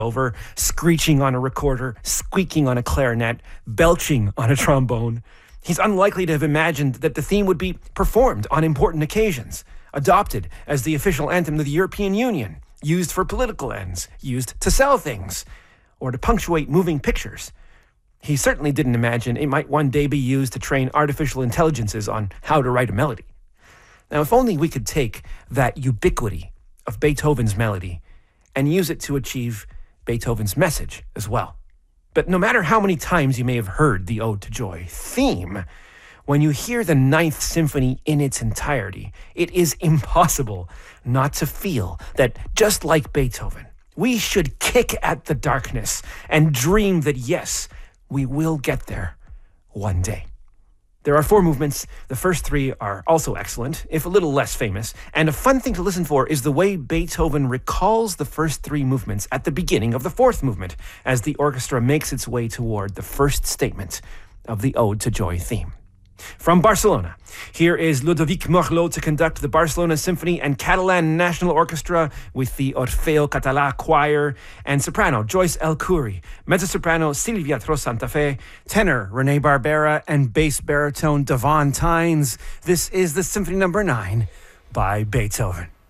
over, screeching on a recorder, squeaking on a clarinet, belching on a trombone. He's unlikely to have imagined that the theme would be performed on important occasions, adopted as the official anthem of the European Union, used for political ends, used to sell things, or to punctuate moving pictures. He certainly didn't imagine it might one day be used to train artificial intelligences on how to write a melody. Now, if only we could take that ubiquity of Beethoven's melody and use it to achieve Beethoven's message as well. But no matter how many times you may have heard the Ode to Joy theme, when you hear the Ninth Symphony in its entirety, it is impossible not to feel that, just like Beethoven, we should kick at the darkness and dream that, yes, we will get there one day. There are 4 movements. The first 3 are also excellent, if a little less famous. And a fun thing to listen for is the way Beethoven recalls the first 3 movements at the beginning of the 4th movement, as the orchestra makes its way toward the first statement of the Ode to Joy theme. From Barcelona, here is Ludovic Morlot to conduct the Barcelona Symphony and Catalan National Orchestra with the Orfeo Català Choir, and soprano Joyce El Khoury, mezzo-soprano Silvia Tros Santa Fe, tenor René Barbera, and bass baritone Devon Tynes. This is the Symphony No. 9 by Beethoven.